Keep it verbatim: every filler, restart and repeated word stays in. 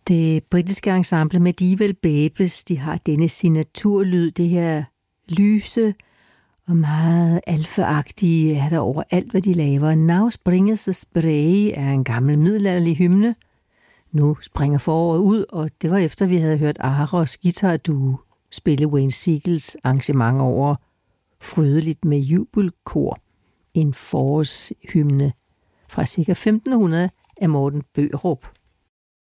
Det britiske ensemble Medieval Babes, de har denne signaturlyd, det her lyse og meget alfeagtige er der over alt, hvad de laver. Now Springes the Spray er en gammel middelalderlig hymne. Nu springer foråret ud, og det var efter, vi havde hørt Aros guitarduo spille Wayne Seagals arrangement over Frydeligt med jubelkor. En forårshymne fra ca. femten hundrede af Morten Børup.